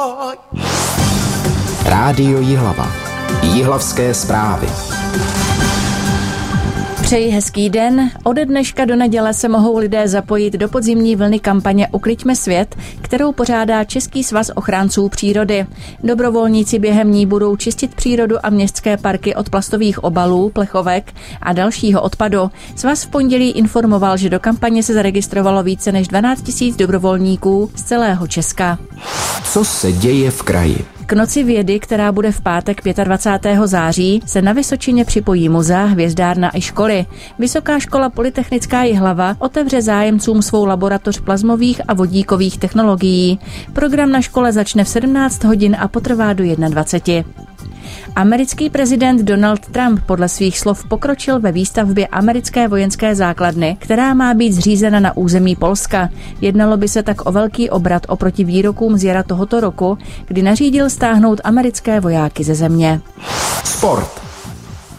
Rádio Jihlava. Jihlavské zprávy. Přeji hezký den. Ode dneška do neděle se mohou lidé zapojit do podzimní vlny kampaně Ukliďme svět, kterou pořádá Český svaz ochránců přírody. Dobrovolníci během ní budou čistit přírodu a městské parky od plastových obalů, plechovek a dalšího odpadu. Svaz v pondělí informoval, že do kampaně se zaregistrovalo více než 12 000 dobrovolníků z celého Česka. Co se děje v kraji? K Noci vědy, která bude v pátek 25. září, se na Vysočině připojí muzea, hvězdárna i školy. Vysoká škola Polytechnická Jihlava otevře zájemcům svou laboratoř plazmových a vodíkových technologií. Program na škole začne v 17 hodin a potrvá do 21. Americký prezident Donald Trump podle svých slov pokročil ve výstavbě americké vojenské základny, která má být zřízena na území Polska. Jednalo by se tak o velký obrat oproti výrokům z jara tohoto roku, kdy nařídil stáhnout americké vojáky ze země. Sport.